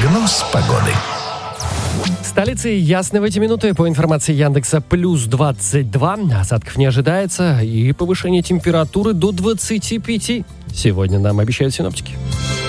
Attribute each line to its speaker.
Speaker 1: Прогноз погоды.
Speaker 2: В столице ясно в эти минуты. По информации Яндекса, плюс 22. Осадков не ожидается. И повышение температуры до 25. Сегодня нам обещают синоптики.